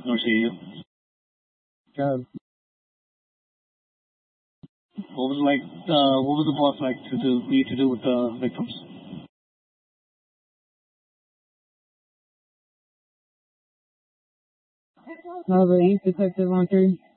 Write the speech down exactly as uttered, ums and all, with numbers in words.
Or see you. God. What was like? Uh, what was the boss like to do? For you to do with the victims? Oh, the ink detective on three.